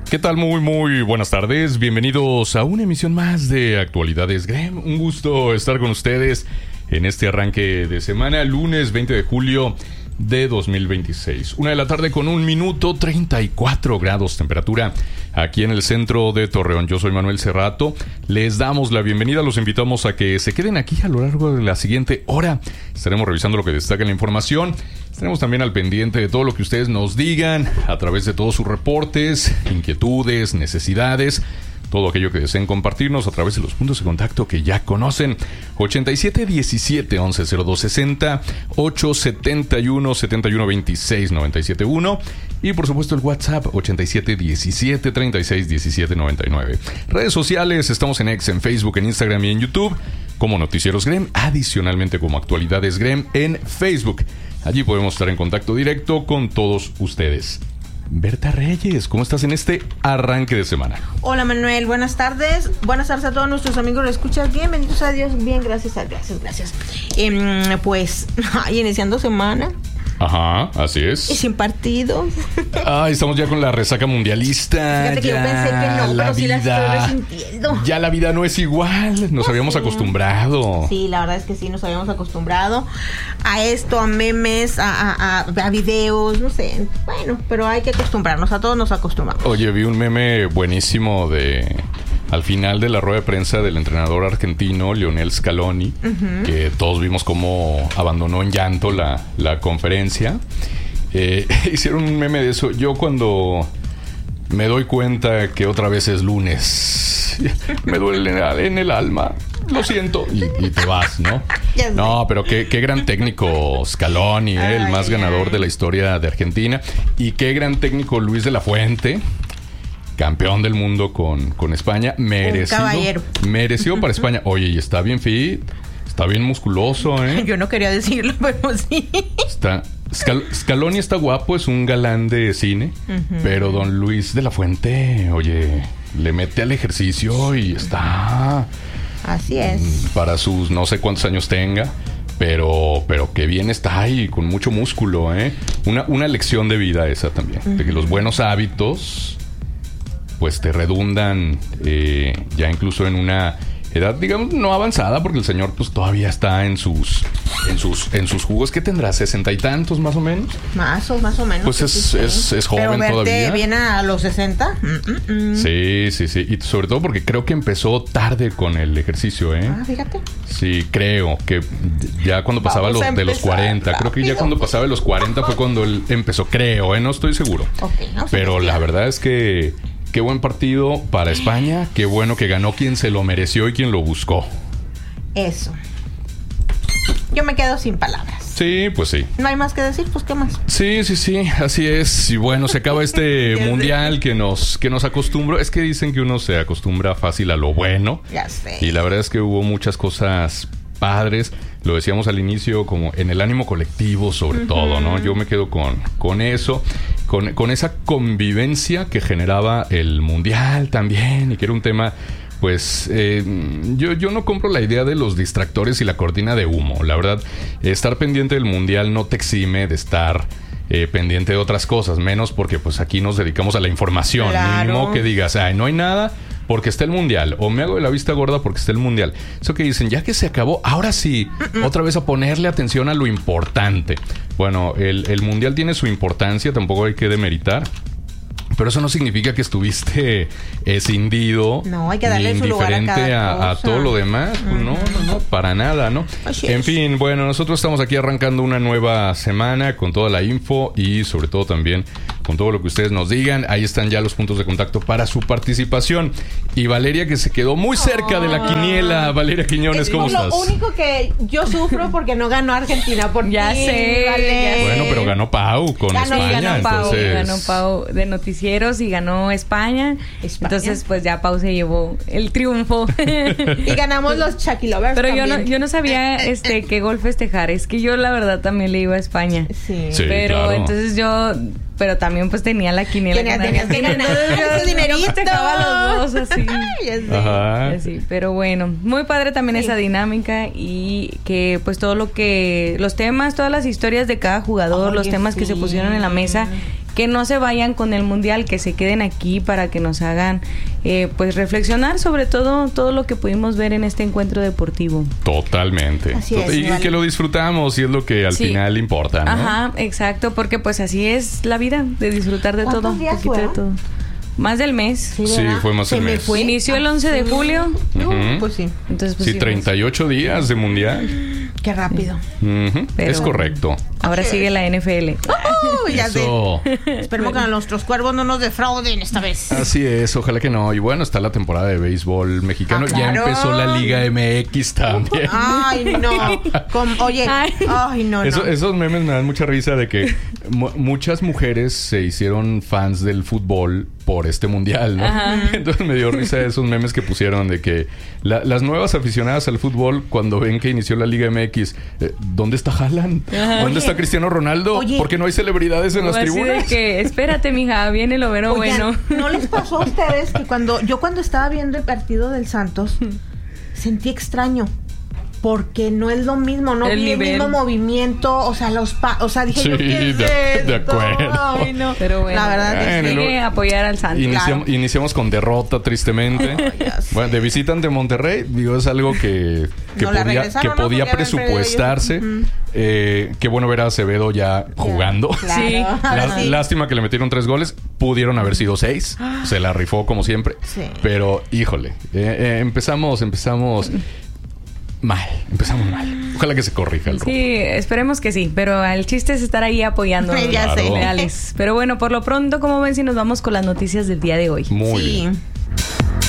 ¿Qué tal? Muy buenas tardes. Bienvenidos a una emisión más de Actualidades Grem. Un gusto estar con ustedes en este arranque de semana, lunes 20 de julio de 2026. 1 de la tarde con 1 minuto, 34 grados temperatura aquí en el centro de Torreón. Yo soy Manuel Cerrato. Les damos la bienvenida. Los invitamos a que se queden aquí a lo largo de la siguiente hora. Estaremos revisando lo que destaca en la información. Estaremos también al pendiente de todo lo que ustedes nos digan a través de todos sus reportes, inquietudes, necesidades. Todo aquello que deseen compartirnos a través de los puntos de contacto que ya conocen. 8717-110260, 871-7126-971 y por supuesto el WhatsApp 8717-361799. Redes sociales, estamos en X, en Facebook, en Instagram y en YouTube como Noticieros Grem, adicionalmente como Actualidades Grem en Facebook. Allí podemos estar en contacto directo con todos ustedes. Berta Reyes, ¿cómo estás en este arranque de semana? Hola Manuel, buenas tardes. Buenas tardes a todos nuestros amigos. ¿Lo escuchas bien? Benditos a Dios. Bien, gracias. Pues, iniciando semana. Ajá, así es. Y sin partido. Estamos ya con la resaca mundialista. Fíjate que yo pensé que no, pero sí la estoy resintiendo. Ya la vida no es igual. Nos habíamos acostumbrado. Sí, la verdad es que sí, nos habíamos acostumbrado a esto, a memes, a videos, no sé. Bueno, pero hay que acostumbrarnos, a todos nos acostumbramos. Oye, vi un meme buenísimo al final de la rueda de prensa del entrenador argentino Lionel Scaloni, que todos vimos cómo abandonó en llanto la conferencia. Hicieron un meme de eso. Yo cuando me doy cuenta que otra vez es lunes, me duele en el alma. Lo siento. Y te vas, ¿no? No, pero qué gran técnico Scaloni, el más ganador de la historia de Argentina. Y qué gran técnico Luis de la Fuente, campeón del mundo con España. Merecido para España. Oye, y está bien fit. Está bien musculoso, ¿eh? Yo no quería decirlo, pero sí. Scaloni está guapo, es un galán de cine. Pero don Luis de la Fuente, oye, le mete al ejercicio y está... Así es. Para sus no sé cuántos años tenga. Pero qué bien está y con mucho músculo, ¿eh? Una lección de vida esa también. De que los buenos hábitos pues te redundan ya incluso en una edad, digamos, no avanzada, porque el señor pues todavía está en sus jugos. ¿Qué tendrá? ¿60 y tantos más o menos? Más o menos. Pues es joven pero todavía. ¿Viene a los 60? Sí. Y sobre todo porque creo que empezó tarde con el ejercicio, ¿eh? Fíjate. Sí, creo que ya cuando pasaba de los 40. Creo que ya cuando pasaba de los 40 fue cuando él empezó, creo, ¿eh? No estoy seguro. Pero la verdad es que qué buen partido para España. Qué bueno que ganó quien se lo mereció y quien lo buscó. Eso. Yo me quedo sin palabras. Sí, pues sí. ¿No hay más que decir? Pues, ¿qué más? Sí, así es. Y bueno, se acaba este mundial que nos acostumbró. Es que dicen que uno se acostumbra fácil a lo bueno. Ya sé. Y la verdad es que hubo muchas cosas padres. Lo decíamos al inicio, como en el ánimo colectivo sobre todo, ¿no? Yo me quedo con eso. Con esa convivencia que generaba el mundial también. Y que era un tema... Pues yo no compro la idea de los distractores y la cortina de humo. La verdad, estar pendiente del mundial no te exime de estar pendiente de otras cosas. Menos porque pues aquí nos dedicamos a la información. Claro. Mínimo que digas, no hay nada porque está el mundial. O me hago de la vista gorda porque está el mundial. Eso que dicen, ya que se acabó, ahora sí, otra vez a ponerle atención a lo importante. Bueno, el mundial tiene su importancia, tampoco hay que demeritar. Pero eso no significa que estuviste escindido. No, hay que darle su lugar a cada cosa. A todo lo demás. No, para nada, ¿no? En fin, bueno, nosotros estamos aquí arrancando una nueva semana con toda la info y sobre todo también con todo lo que ustedes nos digan. Ahí están ya los puntos de contacto para su participación. Y Valeria, que se quedó muy cerca de la quiniela. Valeria Quiñones, ¿cómo estás? Lo único que yo sufro porque no ganó Argentina. Ya sé. Bueno, pero ganó Pau con España. Ganó Pau de Noticieros y ganó España. Entonces, pues ya Pau se llevó el triunfo. Y ganamos los Chucky Lovers. Pero yo no sabía qué gol festejar. Es que yo la verdad también le iba a España. Sí, pero claro. Entonces pero también pues tenía la quiniela. Tenías que ganar ese dinerito. Festejaba los dos así. Ajá. Así, pero bueno, muy padre también esa dinámica y que pues todo lo que los temas, todas las historias de cada jugador, los temas que se pusieron en la mesa, que no se vayan con el Mundial, que se queden aquí para que nos hagan pues reflexionar sobre todo lo que pudimos ver en este encuentro deportivo. Totalmente. Así es, y vale. Que lo disfrutamos y es lo que al final importa, ¿no? Ajá, exacto, porque pues así es la vida, de disfrutar de todo, un días poquito de todo. Más del mes. Sí, fue más del mes. Inició el 11 de julio. Pues sí. Entonces, pues, sí, 38 días de mundial. Qué rápido. Pero es correcto. Ahora sigue la NFL. Ya Eso. sé. Esperemos que nuestros cuervos no nos defrauden esta vez. Así es, ojalá que no. Y bueno, está la temporada de béisbol mexicano. Claro. Ya empezó la Liga MX también. Ay, no. Oye, ay, no. Esos memes me dan mucha risa de que muchas mujeres se hicieron fans del fútbol por este mundial, ¿no? Ajá. Entonces me dio risa esos memes que pusieron de que las nuevas aficionadas al fútbol, cuando ven que inició la Liga MX, ¿dónde está Haaland? ¿Dónde está Cristiano Ronaldo? Oye, ¿por qué no hay celebridades en las tribunas? De que, espérate, mija, viene lo bueno. ¿No les pasó a ustedes que cuando estaba viendo el partido del Santos, sentí extraño? Porque no es lo mismo, no vi el mismo movimiento, o sea, dije yo, ¿qué es de acuerdo. Ay, no. Pero bueno, la verdad es que apoyar al Santos. Iniciamos con derrota, tristemente. Bueno, de visita ante Monterrey, digo, es algo que podía presupuestarse. Qué bueno ver a Acevedo ya jugando. Claro. Sí. Lástima que le metieron 3 goles. Pudieron haber sido 6. Se la rifó como siempre. Sí. Pero, híjole, empezamos mal. Ojalá que se corrija el rumbo. Sí, esperemos que sí. Pero el chiste es estar ahí apoyando ya sé. Leales. Pero bueno, por lo pronto, ¿cómo ven si nos vamos con las noticias del día de hoy? Muy bien.